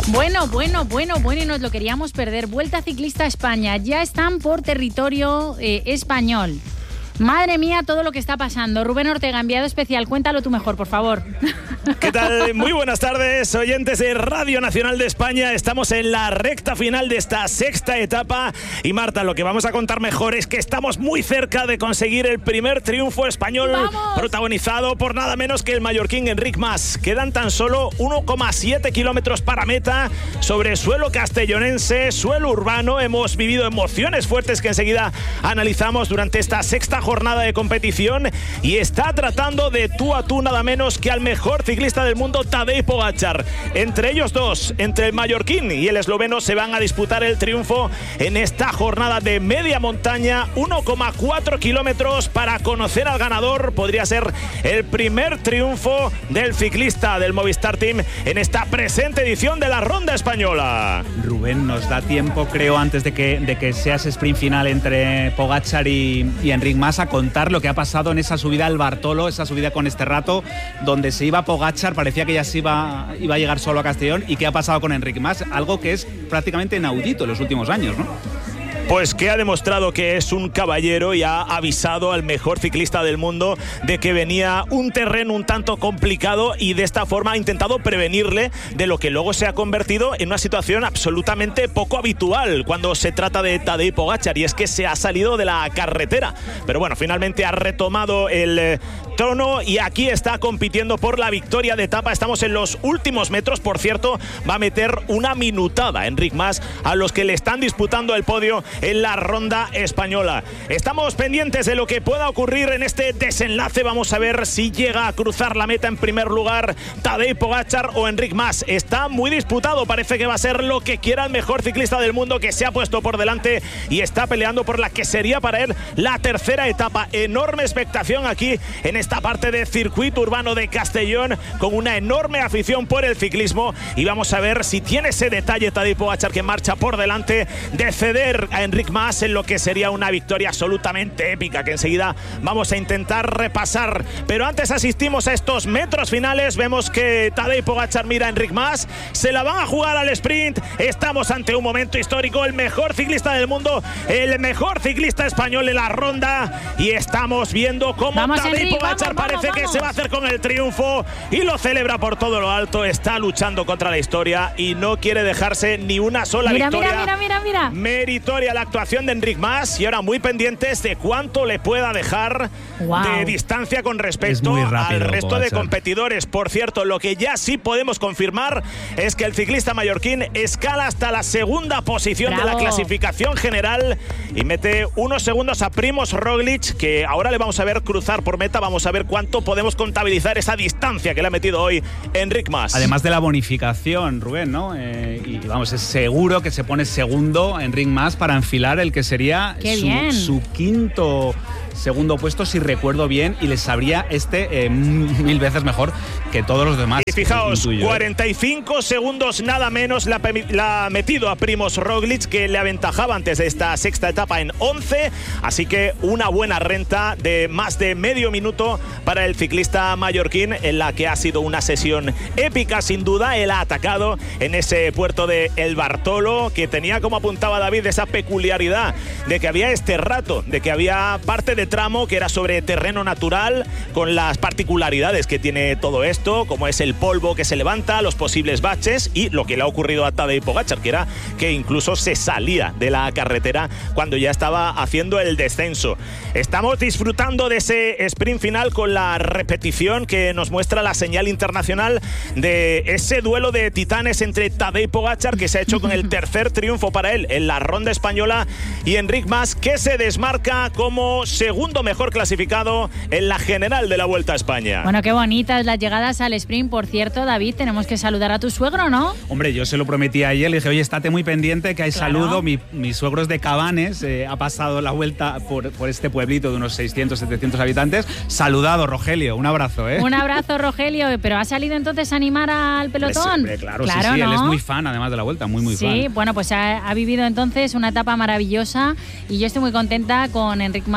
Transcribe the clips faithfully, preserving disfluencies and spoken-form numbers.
Bueno, bueno, bueno, bueno, y nos lo queríamos perder. Vuelta Ciclista a España. Ya están por territorio eh, español. Madre mía, todo lo que está pasando. Rubén Ortega, enviado especial, cuéntalo tú mejor, por favor. ¿Qué tal? Muy buenas tardes, oyentes de Radio Nacional de España. Estamos en la recta final de esta sexta etapa. Y Marta, lo que vamos a contar mejor es que estamos muy cerca de conseguir el primer triunfo español. ¡Vamos! Protagonizado por nada menos que el mallorquín Enric Mas. Quedan tan solo uno coma siete kilómetros para meta sobre suelo castellonense, suelo urbano. Hemos vivido emociones fuertes que enseguida analizamos durante esta sexta jornada. jornada de competición y está tratando de tú a tú nada menos que al mejor ciclista del mundo, Tadej Pogačar. Entre ellos dos, entre el mallorquín y el esloveno, se van a disputar el triunfo en esta jornada de media montaña, uno coma cuatro kilómetros para conocer al ganador. Podría ser el primer triunfo del ciclista del Movistar Team en esta presente edición de la Ronda Española. Rubén, nos da tiempo, creo, antes de que, de que sea ese sprint final entre Pogačar y, y Enric Mas, a contar lo que ha pasado en esa subida al Bartolo, esa subida con este rato, donde se iba Pogačar, parecía que ya se iba, iba a llegar solo a Castellón, y qué ha pasado con Enric Mas, algo que es prácticamente inaudito en los últimos años, ¿no? Pues que ha demostrado que es un caballero y ha avisado al mejor ciclista del mundo de que venía un terreno un tanto complicado, y de esta forma ha intentado prevenirle de lo que luego se ha convertido en una situación absolutamente poco habitual cuando se trata de Tadej Pogačar, y es que se ha salido de la carretera. Pero bueno, finalmente ha retomado el eh, trono y aquí está compitiendo por la victoria de etapa. Estamos en los últimos metros, por cierto, va a meter una minutada Enric Mas a los que le están disputando el podio en la Ronda Española. Estamos pendientes de lo que pueda ocurrir en este desenlace. Vamos a ver si llega a cruzar la meta en primer lugar Tadej Pogačar o Enric Mas. Está muy disputado, parece que va a ser lo que quiera el mejor ciclista del mundo, que se ha puesto por delante y está peleando por la que sería para él la tercera etapa. Enorme expectación aquí en esta parte de circuito urbano de Castellón, con una enorme afición por el ciclismo, y vamos a ver si tiene ese detalle Tadej Pogačar, que marcha por delante, de ceder a Enric Mas en lo que sería una victoria absolutamente épica, que enseguida vamos a intentar repasar. Pero antes asistimos a estos metros finales. Vemos que Tadej Pogačar mira a Enric Mas, se la van a jugar al sprint. Estamos ante un momento histórico, el mejor ciclista del mundo, el mejor ciclista español en la ronda, y estamos viendo cómo Tadej Pogačar parece vamos, vamos. que se va a hacer con el triunfo y lo celebra por todo lo alto. Está luchando contra la historia y no quiere dejarse ni una sola mira, victoria. Mira, mira, mira, mira. Meritoria la actuación de Enric Mas, y ahora muy pendientes de cuánto le pueda dejar wow. de distancia con respecto rápido, al resto Pogačar. de competidores. Por cierto, lo que ya sí podemos confirmar es que el ciclista mallorquín escala hasta la segunda posición Bravo. de la clasificación general y mete unos segundos a Primož Roglič, que ahora le vamos a ver cruzar por meta. Vamos a ver cuánto podemos contabilizar esa distancia que le ha metido hoy Enric Mas. Además de la bonificación, Rubén, ¿no? Eh, y vamos, es seguro que se pone segundo Enric Mas para enfilar el que sería su, su quinto segundo puesto, si recuerdo bien, y les sabría este eh, mil veces mejor que todos los demás. Y fijaos, intuyo, cuarenta y cinco ¿eh? segundos nada menos la, la ha metido a Primož Roglič, que le aventajaba antes de esta sexta etapa en once, así que una buena renta de más de medio minuto para el ciclista mallorquín, en la que ha sido una sesión épica sin duda. Él ha atacado en ese puerto de El Bartolo, que tenía, como apuntaba David, esa peculiaridad de que había este rato, de que había parte de tramo que era sobre terreno natural, con las particularidades que tiene todo esto, como es el polvo que se levanta, los posibles baches, y lo que le ha ocurrido a Tadej Pogačar, que era que incluso se salía de la carretera cuando ya estaba haciendo el descenso. Estamos disfrutando de ese sprint final con la repetición que nos muestra la señal internacional de ese duelo de titanes entre Tadej Pogačar, que se ha hecho con el tercer triunfo para él en la Ronda Española, y Enric Mas, que se desmarca como segundo segundo mejor clasificado en la general de la Vuelta a España. Bueno, qué bonitas las llegadas al sprint. Por cierto, David, tenemos que saludar a tu suegro, ¿no? Hombre, yo se lo prometí ayer, le dije, oye, estate muy pendiente que hay claro. saludo. Mi, mi suegro es de Cabanes, eh, ha pasado la vuelta por, por este pueblito de unos seiscientos, setecientos habitantes. Saludado, Rogelio, un abrazo, ¿eh? Un abrazo, Rogelio, pero ¿ha salido entonces a animar al pelotón? Hombre, claro, claro, sí, sí, ¿no? Él es muy fan, además de la Vuelta, muy, muy sí, fan. Sí, bueno, pues ha, ha vivido entonces una etapa maravillosa y yo estoy muy contenta con Enric Mas y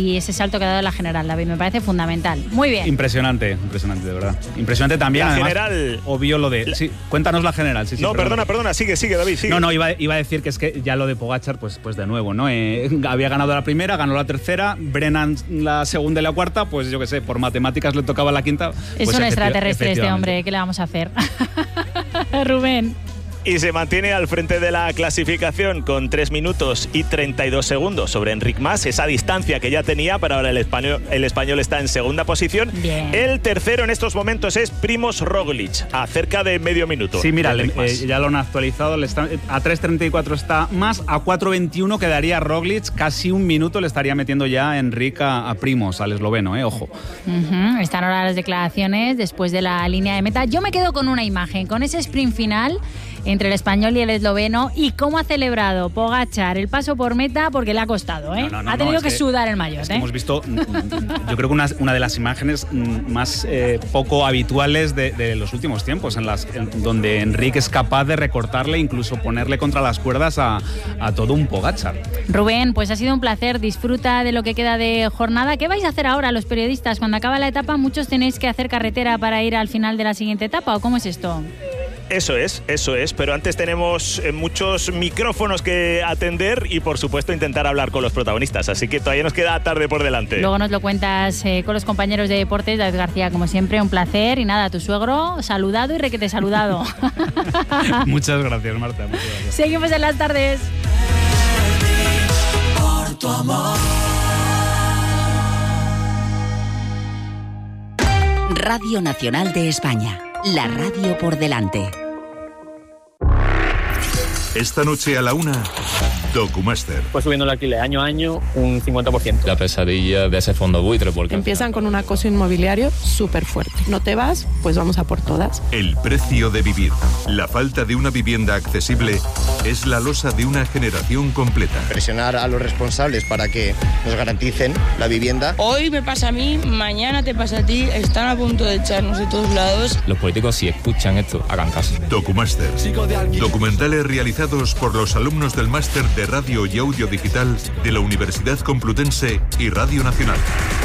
y ese salto que ha dado en la general, David, me parece fundamental. Muy bien. Impresionante, impresionante, de verdad. Impresionante también, la además, general... obvio lo de... Sí, cuéntanos la general. Sí, sí, no, perdona. perdona, perdona, sigue, sigue, David, sigue. No, no, iba, iba a decir que es que ya lo de Pogačar, pues, pues de nuevo, ¿no? Eh, había ganado la primera, ganó la tercera, Brennan la segunda y la cuarta, pues yo qué sé, por matemáticas le tocaba la quinta. Es pues un extraterrestre este hombre, ¿qué le vamos a hacer? Rubén. Y se mantiene al frente de la clasificación con tres minutos y treinta y dos segundos sobre Enric Mas, esa distancia que ya tenía, pero ahora el español, el español está en segunda posición. Bien. El tercero en estos momentos es Primož Roglic, a cerca de medio minuto. Sí, mira, le, eh, ya lo han actualizado, le está, a tres treinta y cuatro está Mas, a cuatro veintiuno quedaría Roglic, casi un minuto le estaría metiendo ya Enric a, a Primož, al esloveno, eh, ojo. Uh-huh. Están ahora las declaraciones después de la línea de meta. Yo me quedo con una imagen, con ese sprint final entre el español y el esloveno, y cómo ha celebrado Pogačar el paso por meta, porque le ha costado, ¿eh? No, no, no, ha tenido no, que, que sudar el maillot, es ¿eh? que hemos visto, yo creo que una, una de las imágenes más eh, poco habituales de, de los últimos tiempos, en las en, donde Enric es capaz de recortarle, incluso ponerle contra las cuerdas a, a todo un Pogačar. Rubén, pues ha sido un placer, disfruta de lo que queda de jornada. ¿Qué vais a hacer ahora los periodistas? Cuando acaba la etapa, muchos tenéis que hacer carretera para ir al final de la siguiente etapa, ¿o cómo es esto? Eso es, eso es, pero antes tenemos eh, muchos micrófonos que atender y por supuesto intentar hablar con los protagonistas, así que todavía nos queda tarde por delante. Luego nos lo cuentas eh, con los compañeros de deportes. David García, como siempre, un placer, y nada, tu suegro saludado y requete saludado. Muchas gracias, Marta. Muchas gracias. Seguimos en las tardes. Por tu amor. Radio Nacional de España, la radio por delante. Esta noche a la una, Documaster. Pues subiendo el alquiler año a año un cincuenta por ciento. La pesadilla de ese fondo buitre. Porque empiezan con un acoso inmobiliario súper fuerte. No te vas, pues vamos a por todas. El precio de vivir. La falta de una vivienda accesible es la losa de una generación completa. Presionar a los responsables para que nos garanticen la vivienda. Hoy me pasa a mí, mañana te pasa a ti. Están a punto de echarnos de todos lados. Los políticos, si escuchan esto, hagan caso. Documaster. Documentales realizados por los alumnos del máster de Radio y Audio Digital de la Universidad Complutense y Radio Nacional.